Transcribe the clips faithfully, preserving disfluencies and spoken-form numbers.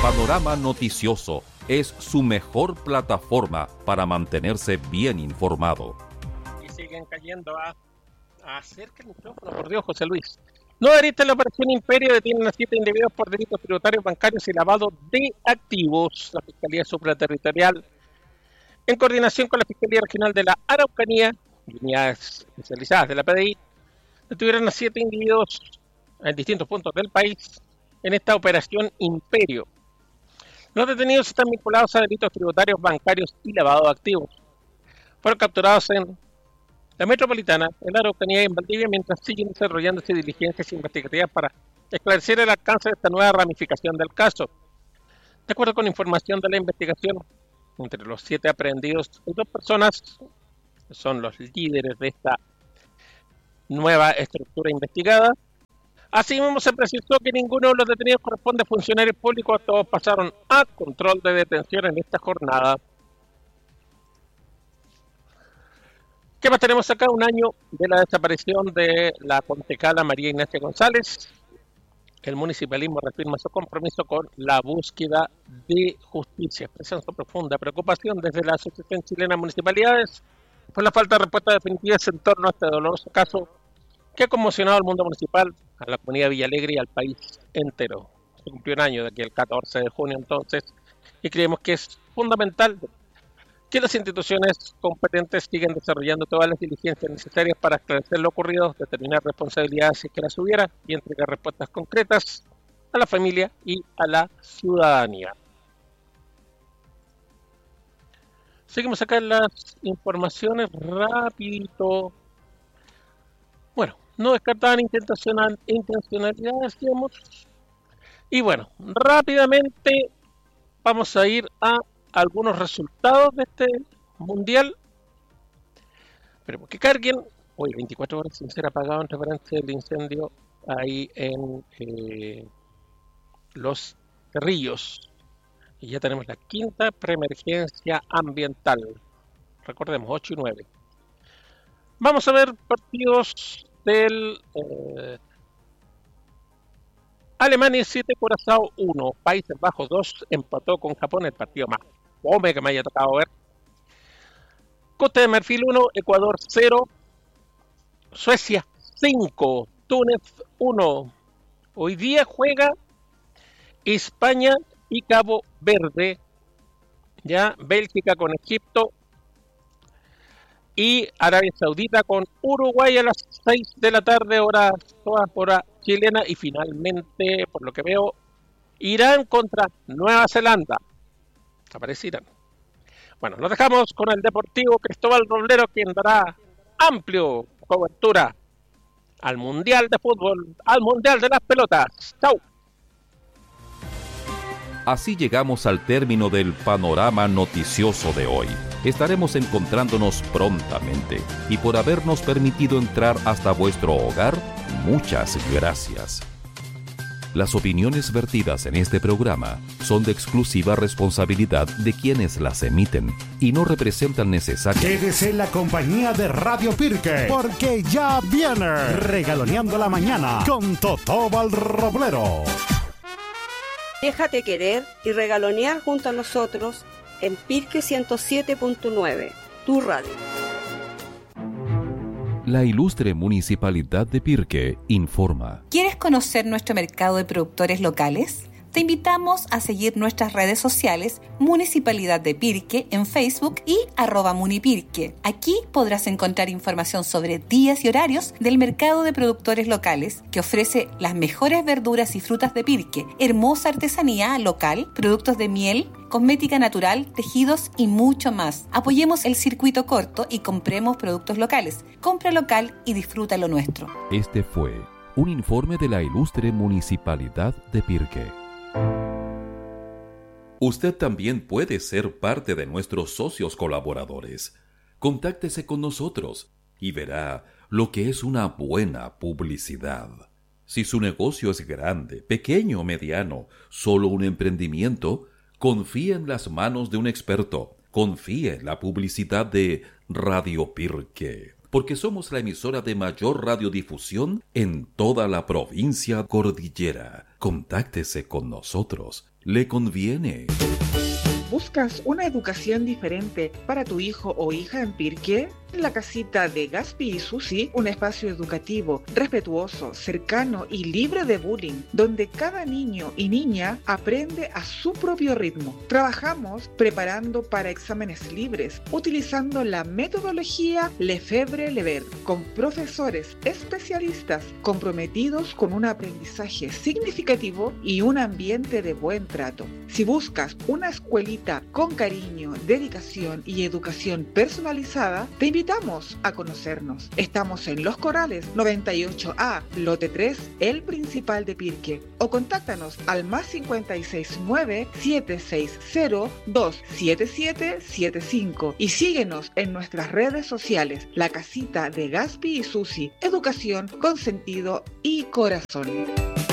Panorama Noticioso es su mejor plataforma para mantenerse bien informado. Y siguen cayendo a, a acerca el micrófono, por Dios, José Luis. Nueva arista en la operación Imperio detienen a siete individuos por delitos tributarios, bancarios y lavado de activos. La Fiscalía Supraterritorial, en coordinación con la Fiscalía Regional de la Araucanía y unidades especializadas de la P D I, detuvieron a siete individuos en distintos puntos del país en esta operación Imperio. Los detenidos están vinculados a delitos tributarios, bancarios y lavado de activos. Fueron capturados en la metropolitana, en la Araucanía y en Valdivia, mientras siguen desarrollándose diligencias investigativas para esclarecer el alcance de esta nueva ramificación del caso. De acuerdo con información de la investigación, entre los siete aprehendidos hay dos personas que son los líderes de esta nueva estructura investigada. Asimismo, se precisó que ninguno de los detenidos corresponde a funcionarios públicos, todos pasaron a control de detención en esta jornada. ¿Qué más tenemos acá? Un año de la desaparición de la concejala María Ignacia González. El municipalismo reafirma su compromiso con la búsqueda de justicia. Expresan su profunda preocupación desde la Asociación Chilena de Municipalidades por la falta de respuesta definitiva en torno a este doloroso caso que ha conmocionado al mundo municipal, a la comunidad de Villalegre y al país entero. Se cumplió un año de aquí el catorce de junio entonces, y creemos que es fundamental que las instituciones competentes sigan desarrollando todas las diligencias necesarias para esclarecer lo ocurrido, determinar responsabilidades si es que las hubiera y entregar respuestas concretas a la familia y a la ciudadanía. Seguimos acá en las informaciones rapidito. Bueno, no descartaban intencional, intencionalidades, digamos. Y bueno, rápidamente vamos a ir a algunos resultados de este mundial. Pero que carguen, hoy veinticuatro horas sin ser apagado en referencia del incendio ahí en eh, Los Cerrillos. Y ya tenemos la quinta preemergencia ambiental. Recordemos, ocho y nueve. Vamos a ver partidos del eh, Alemania siete, Curazao uno, Países Bajos dos, empató con Japón, el partido más fome que me haya tocado ver. Costa de Marfil uno, Ecuador cero, Suecia cinco, Túnez uno. Hoy día juega España y Cabo Verde, ya Bélgica con Egipto y Arabia Saudita con Uruguay a las seis de la tarde, hora, toda hora chilena, y finalmente, por lo que veo, Irán contra Nueva Zelanda. Aparece Irán. Bueno, nos dejamos con el Deportivo Cristóbal Roblero, quien dará amplio cobertura al Mundial de Fútbol, al Mundial de las Pelotas. ¡Chau! Así llegamos al término del panorama noticioso de hoy. Estaremos encontrándonos prontamente y por habernos permitido entrar hasta vuestro hogar, muchas gracias. Las opiniones vertidas en este programa son de exclusiva responsabilidad de quienes las emiten y no representan necesariamente. Quédese en la compañía de Radio Pirque, porque ya viene Regaloneando la Mañana con Cristóbal Roblero. Déjate querer y regalonear junto a nosotros en Pirque ciento siete punto nueve, tu radio. La ilustre Municipalidad de Pirque informa. ¿Quieres conocer nuestro mercado de productores locales? Te invitamos a seguir nuestras redes sociales Municipalidad de Pirque en Facebook y arroba Munipirque. Aquí podrás encontrar información sobre días y horarios del mercado de productores locales que ofrece las mejores verduras y frutas de Pirque, hermosa artesanía local, productos de miel, cosmética natural, tejidos y mucho más. Apoyemos el circuito corto y compremos productos locales. Compra local y disfruta lo nuestro. Este fue un informe de la ilustre Municipalidad de Pirque. Usted también puede ser parte de nuestros socios colaboradores. Contáctese con nosotros y verá lo que es una buena publicidad. Si su negocio es grande, pequeño o mediano, solo un emprendimiento, confíe en las manos de un experto. Confíe en la publicidad de Radio Pirque, porque somos la emisora de mayor radiodifusión en toda la provincia cordillera. Contáctese con nosotros. Le conviene. ¿Buscas una educación diferente para tu hijo o hija en Pirque? En la casita de Gaspi y Susi, un espacio educativo, respetuoso, cercano y libre de bullying, donde cada niño y niña aprende a su propio ritmo. Trabajamos preparando para exámenes libres, utilizando la metodología Lefebvre-Lever, con profesores especialistas comprometidos con un aprendizaje significativo y un ambiente de buen trato. Si buscas una escuelita con cariño, dedicación y educación personalizada, te invitamos a conocernos. Estamos en Los Corrales noventa y ocho A, lote tres, el principal de Pirque. O contáctanos al más cincuenta y seis nueve, siete seis cero, dos siete siete siete cinco y síguenos en nuestras redes sociales, la casita de Gaspi y Susi, educación con sentido y corazón.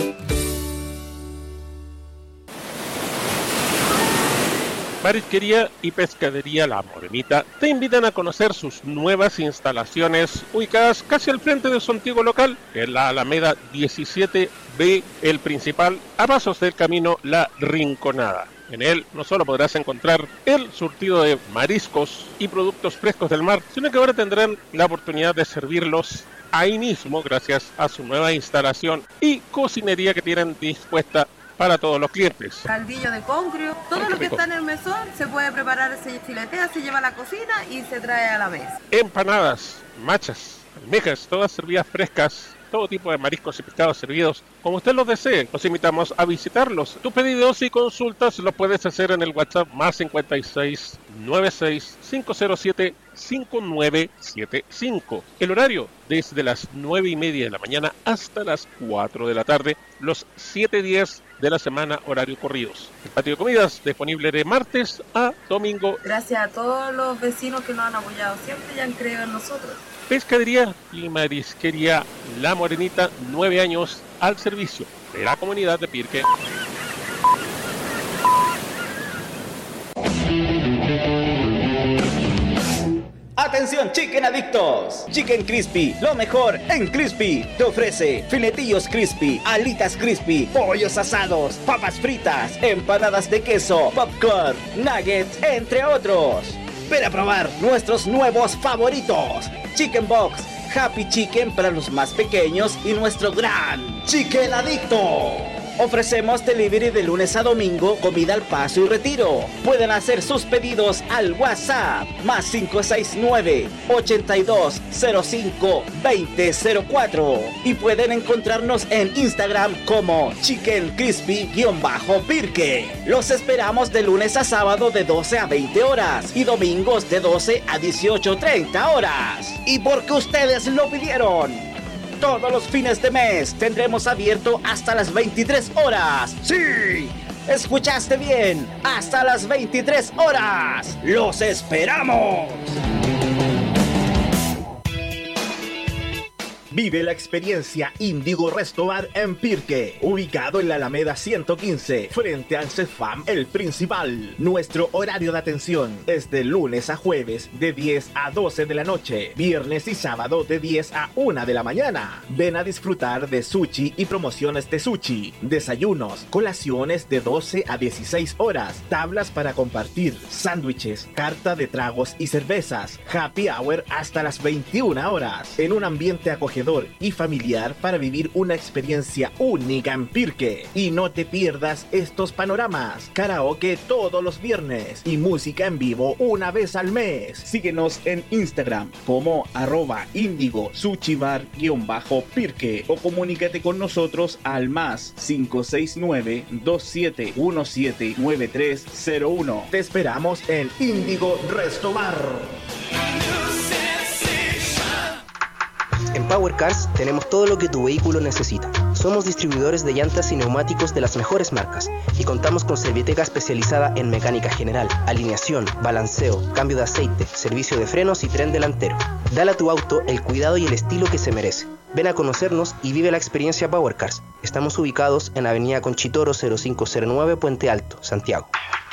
Marisquería y Pescadería La Morenita te invitan a conocer sus nuevas instalaciones ubicadas casi al frente de su antiguo local, en la Alameda diecisiete B, el principal, a pasos del camino La Rinconada. En él no solo podrás encontrar el surtido de mariscos y productos frescos del mar, sino que ahora tendrán la oportunidad de servirlos ahí mismo gracias a su nueva instalación y cocinería que tienen dispuesta para todos los clientes. Caldillo de congrio, todo Ay, lo que rico. está en el mesón se puede preparar, se filetea, se lleva a la cocina y se trae a la mesa. Empanadas, machas, almejas, todas servidas frescas, todo tipo de mariscos y pescados servidos como usted los desee. Los invitamos a visitarlos. Tus pedidos y consultas los puedes hacer en el WhatsApp más cincuenta y seis, noventa y seis, quinientos siete, cincuenta y nueve setenta y cinco. El horario desde las nueve y media de la mañana hasta las cuatro de la tarde, los siete días de la semana, horario corridos. El patio de comidas disponible de martes a domingo. Gracias a todos los vecinos que nos han apoyado siempre y han creído en nosotros. Pescadería y Marisquería La Morenita, nueve años al servicio de la comunidad de Pirque. ¡Atención, chicken adictos! Chicken Crispy, lo mejor en Crispy. Te ofrece filetillos crispy, alitas crispy, pollos asados, papas fritas, empanadas de queso, popcorn, nuggets, entre otros. Ven a probar nuestros nuevos favoritos. Chicken Box, Happy Chicken para los más pequeños y nuestro gran Chicken Adicto. Ofrecemos delivery de lunes a domingo, comida al paso y retiro. Pueden hacer sus pedidos al WhatsApp más cinco seis nueve, ochenta y dos cero cinco, veinte cero cuatro y pueden encontrarnos en Instagram como Chicken Crispy-Pirque. Los esperamos de lunes a sábado de doce a veinte horas y domingos de doce a dieciocho treinta horas. Y porque ustedes lo pidieron, todos los fines de mes tendremos abierto hasta las veintitrés horas. ¡Sí! ¿Escuchaste bien? ¡Hasta las veintitrés horas! ¡Los esperamos! Vive la experiencia Índigo Resto Bar en Pirque, ubicado en la Alameda ciento quince, frente al Cefam El Principal. Nuestro horario de atención es de lunes a jueves de diez a doce de la noche, viernes y sábado de diez a una de la mañana. Ven a disfrutar de sushi y promociones de sushi, desayunos, colaciones de doce a dieciséis horas, tablas para compartir, sándwiches, carta de tragos y cervezas, happy hour hasta las veintiuna horas, en un ambiente acogedor y familiar para vivir una experiencia única en Pirque. Y no te pierdas estos panoramas: karaoke todos los viernes y música en vivo una vez al mes. Síguenos en Instagram como arroba índigo sushibar guión bajo Pirque o comunícate con nosotros al más cinco seis nueve, dos siete uno siete, nueve tres cero uno. Te esperamos en Índigo Resto Bar. En Power Cars tenemos todo lo que tu vehículo necesita. Somos distribuidores de llantas y neumáticos de las mejores marcas y contamos con Serviteca especializada en mecánica general, alineación, balanceo, cambio de aceite, servicio de frenos y tren delantero. Dale a tu auto el cuidado y el estilo que se merece. Ven a conocernos y vive la experiencia Power Cars. Estamos ubicados en Avenida Conchitoro cero cinco cero nueve, Puente Alto, Santiago.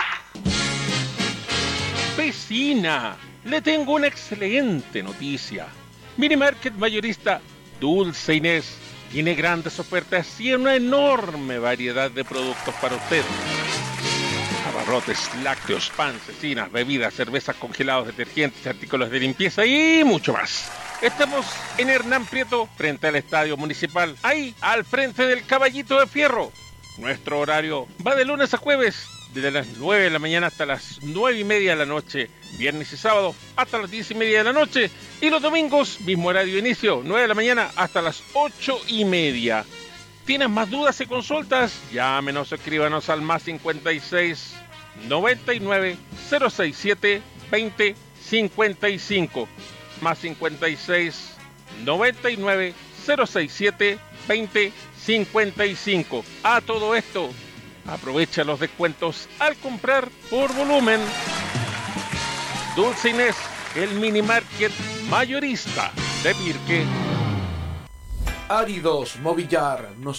Vecina, le tengo una excelente noticia. Mini Market mayorista Dulce Inés Tiene grandes ofertas y una enorme variedad de productos para usted. Abarrotes, lácteos, pan, cecinas, bebidas, cervezas, congelados, detergentes, artículos de limpieza y mucho más. Estamos en Hernán Prieto, frente al Estadio Municipal, ahí, al frente del Caballito de Fierro. Nuestro horario va de lunes a jueves, desde las nueve de la mañana hasta las nueve y media de la noche, viernes y sábado hasta las diez y media de la noche, y los domingos, mismo horario de inicio, nueve de la mañana hasta las ocho y media. ¿Tienes más dudas y consultas? Llámenos o escríbanos al más cincuenta y seis, noventa y nueve, cero sesenta y siete, veinte, cincuenta y cinco, más cincuenta y seis, noventa y nueve, cero sesenta y siete, veinte, cincuenta y cinco. A todo esto, aprovecha los descuentos al comprar por volumen. Dulce Inés, el mini market mayorista de Pirque. Áridos Movillar nos